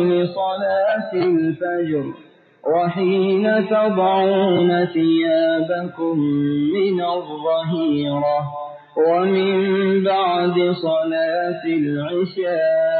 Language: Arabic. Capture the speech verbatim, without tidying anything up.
صلاة الفجر وحين تضعون ثيابكم من الظهيرة ومن بعد صلاة العشاء